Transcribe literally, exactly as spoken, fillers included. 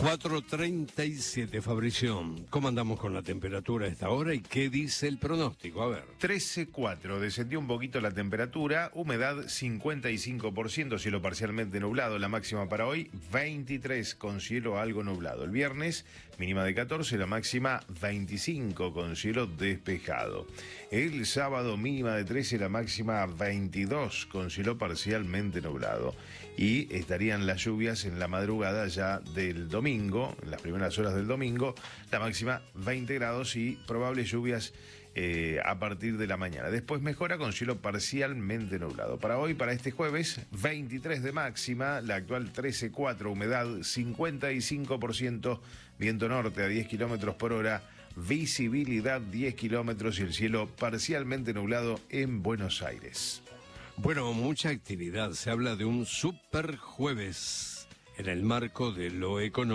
cuatro treinta y siete, Fabricio. ¿Cómo andamos con la temperatura a esta hora y qué dice el pronóstico? A ver. trece coma cuatro, descendió un poquito la temperatura, humedad cincuenta y cinco por ciento, cielo parcialmente nublado, la máxima para hoy veintitrés con cielo algo nublado. El viernes, mínima de catorce, la máxima veinticinco con cielo despejado. El sábado, mínima de trece, la máxima veintidós con cielo parcialmente nublado. Y estarían las lluvias en la madrugada ya del domingo, en las primeras horas del domingo, la máxima veinte grados y probables lluvias eh, a partir de la mañana. Después mejora con cielo parcialmente nublado. Para hoy, para este jueves, veintitrés de máxima, la actual trece coma cuatro, humedad cincuenta y cinco por ciento, viento norte a diez kilómetros por hora, visibilidad diez kilómetros y el cielo parcialmente nublado en Buenos Aires. Bueno, mucha actividad. Se habla de un super jueves en el marco de lo económico.